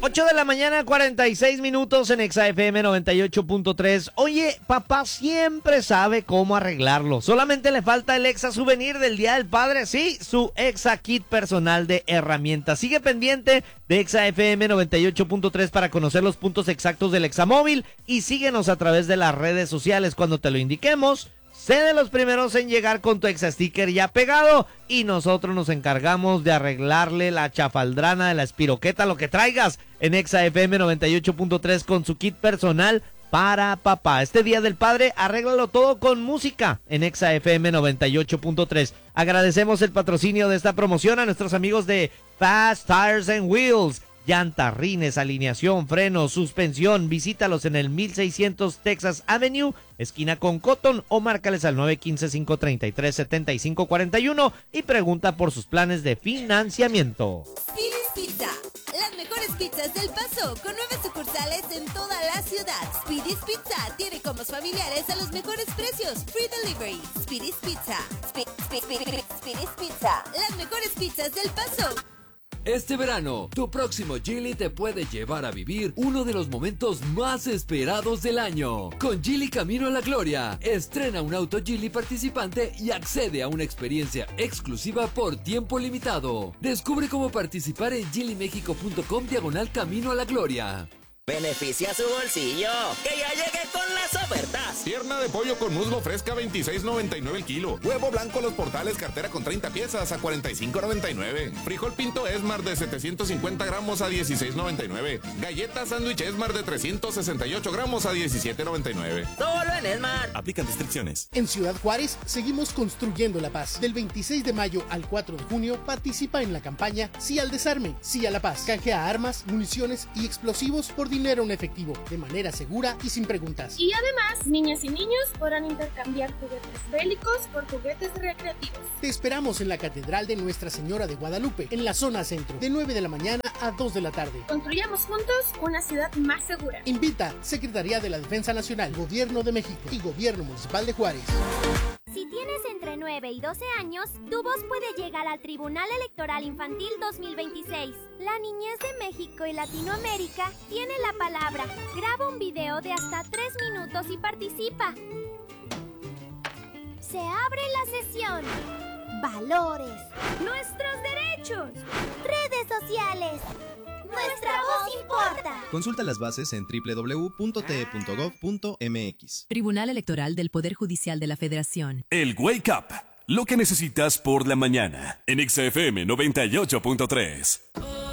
8 de la mañana, 46 minutos en Exa FM 98.3. Oye, papá siempre sabe cómo arreglarlo. Solamente le falta el Exa Souvenir del Día del Padre. Sí, su Exa Kit personal de herramientas. Sigue pendiente de Exa FM 98.3 para conocer los puntos exactos del Examóvil. Y síguenos a través de las redes sociales cuando te lo indiquemos. Sé de los primeros en llegar con tu Exa Sticker ya pegado y nosotros nos encargamos de arreglarle la chafaldrana de la espiroqueta, lo que traigas en Exa FM 98.3 con su kit personal para papá. Este Día del Padre, arréglalo todo con música en Exa FM 98.3. Agradecemos el patrocinio de esta promoción a nuestros amigos de Fast Tires and Wheels. Llantas, rines, alineación, frenos, suspensión. Visítalos en el 1600 Texas Avenue, esquina con Cotton, o márcales al 915-533-7541 y pregunta por sus planes de financiamiento. Speedy's Pizza, las mejores pizzas del Paso, con 9 sucursales en toda la ciudad. Speedy's Pizza tiene combos familiares a los mejores precios. Free delivery. Speedy's Pizza. Speedy's Pizza, las mejores pizzas del Paso. Este verano, tu próximo Geely te puede llevar a vivir uno de los momentos más esperados del año. Con Geely Camino a la Gloria, estrena un auto Geely participante y accede a una experiencia exclusiva por tiempo limitado. Descubre cómo participar en geelymexico.com/Camino a la Gloria. Beneficia su bolsillo, que ya llegué con las ofertas. Pierna de pollo con muslo fresca, 26.99 el kilo. Huevo blanco Los Portales, cartera con 30 piezas a 45.99. Frijol pinto Esmar de 750 gramos a 16.99. Galleta sándwich Esmar de 368 gramos a 17.99. Solo en Esmar. Aplican restricciones. En Ciudad Juárez seguimos construyendo la paz. Del 26 de mayo al 4 de junio participa en la campaña Sí al Desarme, Sí a la Paz. Canjea armas, municiones y explosivos por dinero en efectivo, de manera segura y sin preguntas. Y además, niñas y niños podrán intercambiar juguetes bélicos por juguetes recreativos. Te esperamos en la Catedral de Nuestra Señora de Guadalupe, en la zona centro, de 9 de la mañana a 2 de la tarde. Construyamos juntos una ciudad más segura. Invita Secretaría de la Defensa Nacional, Gobierno de México y Gobierno Municipal de Juárez. Si tienes entre 9 y 12 años, tu voz puede llegar al Tribunal Electoral Infantil 2026. La niñez de México y Latinoamérica tiene la palabra. Graba un video de hasta 3 minutos y participa. Se abre la sesión. Valores. Nuestros derechos. Redes sociales. Nuestra voz importa. Consulta las bases en www.te.gov.mx. Tribunal Electoral del Poder Judicial de la Federación. El Wake Up, lo que necesitas por la mañana, en Exa FM 98.3.